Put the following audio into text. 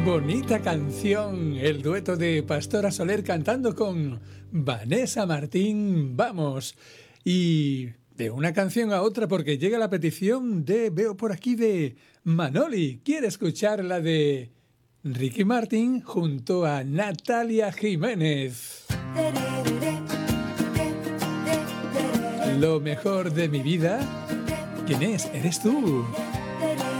Bonita canción, el dueto de Pastora Soler cantando con Vanessa Martín, vamos. Y de una canción a otra porque llega la petición veo por aquí de Manoli, quiere escuchar la de Ricky Martin junto a Natalia Jiménez. Lo mejor de mi vida, ¿quién es? ¿Eres tú?